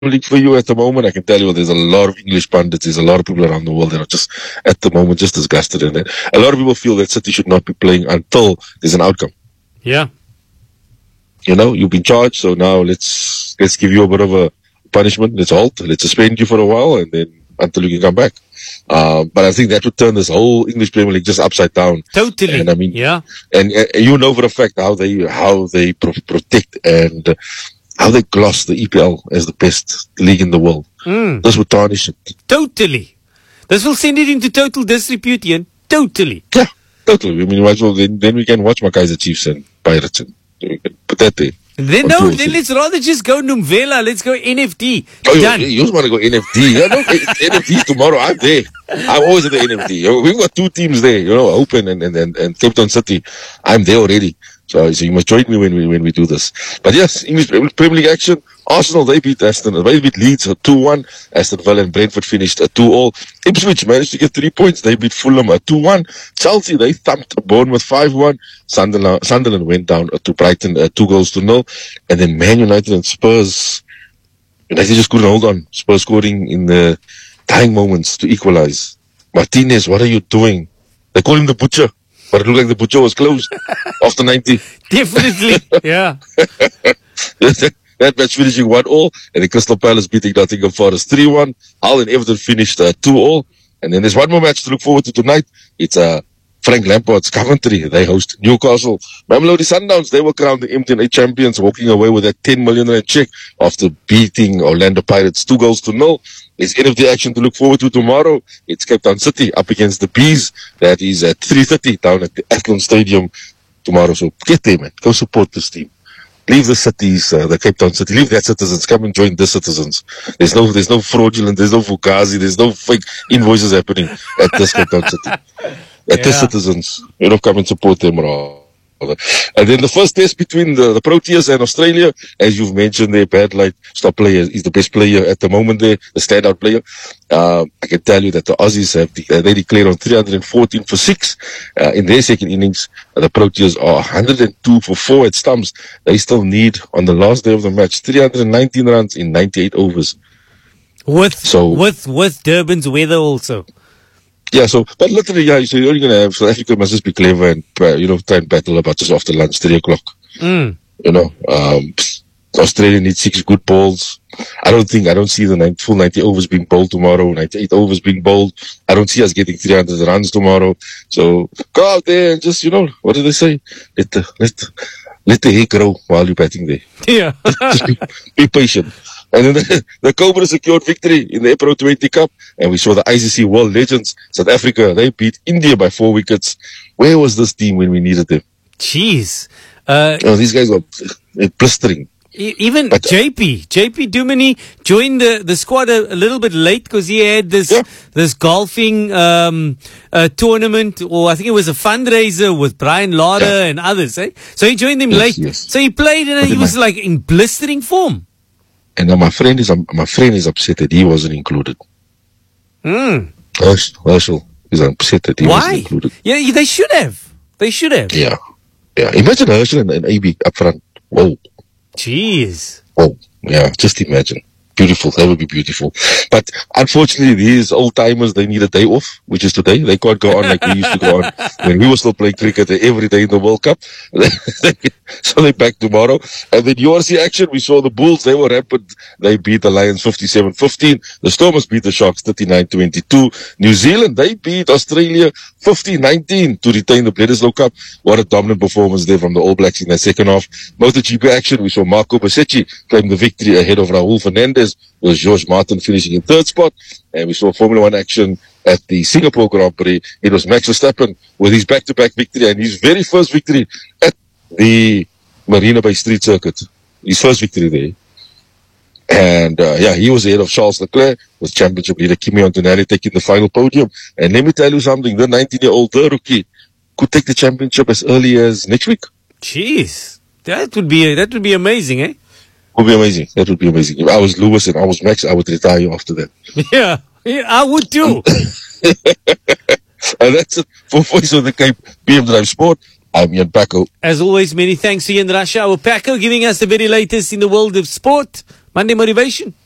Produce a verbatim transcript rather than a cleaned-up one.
League for you at the moment, I can tell you there's a lot of English pundits, there's a lot of people around the world that are just, at the moment, just disgusted in it. A lot of people feel that City should not be playing until there's an outcome. Yeah. You know, you've been charged, so now let's let's give you a bit of a punishment. Let's halt, let's suspend you for a while, and then until you can come back. Uh, but I think that would turn this whole English Premier League just upside down. Totally. And I mean, yeah. And, and you know for a fact how they how they pro- protect and uh, how they gloss the E P L as the best league in the world. Mm. This would tarnish it. Totally. This will send it into total disrepute, Ian. Totally. Yeah, totally. I mean, might as well, then, then we can watch Kaizer Chiefs and Pirates and we can put that there. Then no, then let's rather just go Numvela. Let's go N F D. Oh, Done. you, you just want to go N F D. Yeah, no, N F D tomorrow. I'm there. I'm always at the N F D. We've got two teams there, you know, Open and, and, and, and Cape Town City. I'm there already. So, so you must join me when we when we do this. But yes, English Premier League action. Arsenal, they beat Aston, they beat Leeds at two one. Aston Villa and Brentford finished at two all. Ipswich managed to get three points. They beat Fulham at two one. Chelsea, they thumped Bournemouth five one. Sunderland, Sunderland went down to Brighton at two goals to nil. And then Man United and Spurs, United just couldn't hold on. Spurs scoring in the dying moments to equalize. Martinez, what are you doing? They call him the Butcher, but it looked like the Butcher was closed after ninety. Definitely, yeah. That match finishing one all, and then Crystal Palace beating Nottingham Forest three one. Hull and Everton finished uh, two all. And then there's one more match to look forward to tonight. It's uh, Frank Lampard's Coventry. They host Newcastle. Mamelodi Sundowns, they were crowned the M T N A champions, walking away with that ten million rand check after beating Orlando Pirates two goals to nil. There's N F D action to look forward to tomorrow. It's Cape Town City up against the Bees. That is at three thirty down at the Athlone Stadium tomorrow. So get there, man. Go support this team. Leave the cities, uh, the Cape Town City. Leave their citizens. Come and join the citizens. There's no, there's no fraudulent. There's no fugazi. There's no fake invoices happening at this Cape Town City. At Yeah. the citizens, you know, come and support them. And then the first test between the, the Proteas and Australia, as you've mentioned there, Bad Light, star player, is the best player at the moment there, the standout player. Uh, I can tell you that the Aussies have, de- uh, they declared on three hundred fourteen for six uh, in their second innings. Uh, the Proteas are one hundred two for four at stumps. They still need, on the last day of the match, three hundred nineteen runs in ninety-eight overs. With, So- with, with Durban's weather also. Yeah, so, but literally, yeah, so you're only going to have, South Africa must just be clever and, uh, you know, try and battle about just after lunch, three o'clock. Mm. You know, um, Australia needs six good balls. I don't think, I don't see the nine, full ninety overs being bowled tomorrow, ninety-eight overs being bowled. I don't see us getting three hundred runs tomorrow. So go out there and just, you know, what do they say? Let the, let, the- let the hair grow while you're batting there. Yeah. Just be, be patient. And then the, the Cobra secured victory in the Pro twenty Cup, and we saw the I C C World Legends, South Africa, they beat India by four wickets. Where was this team when we needed them? Jeez. Uh, You know, these guys are uh, blistering. E- Even But- J P, J P Duminy joined the, the squad a, a little bit late because he had this Yeah. this golfing um, uh, tournament, or I think it was a fundraiser with Brian Lauder Yeah. and others. Eh? So he joined them Yes, late. yes. So he played and But he then was my- like in blistering form. And now my friend is um, my friend is upset that he wasn't included. Mm. Hersch- Herschel is upset that he wasn't Why? included. Yeah, they should have. They should have. Yeah, yeah. Imagine Herschel and, and A B up front. Whoa, Jeez. whoa. Yeah, just imagine. Beautiful. That would be beautiful. But unfortunately, these old timers, they need a day off, which is today. They can't go on like we used to go on when we were still playing cricket every day in the World Cup. So they're back tomorrow. And then U R C action, we saw the Bulls. They were rapid. They beat the Lions fifty-seven fifteen. The Stormers beat the Sharks thirty-nine twenty-two. New Zealand, they beat Australia fifty nineteen to retain the Bledisloe Cup. What a dominant performance there from the All Blacks in the second half. MotoGP action, we saw Marco Bezzecchi claim the victory ahead of Raul Fernandez, with George Martin finishing in third spot. And we saw Formula One action at the Singapore Grand Prix. It was Max Verstappen with his back-to-back victory and his very first victory at the Marina Bay Street Circuit. His first victory there. And uh, yeah, he was ahead of Charles Leclerc, with championship leader Kimi Antonelli taking the final podium. And let me tell you something, the nineteen-year-old the rookie could take the championship as early as next week. Jeez. That would be that would be amazing, eh? Would be amazing. That would be amazing. If I was Lewis and I was Max, I would retire after that. Yeah. Yeah, I would too. And that's it for Voice of the Cape B M Drive Sport. I'm Ian Paco. As always, many thanks to Ian Rush Hour Paco giving us the very latest in the world of sport. Monday Motivation.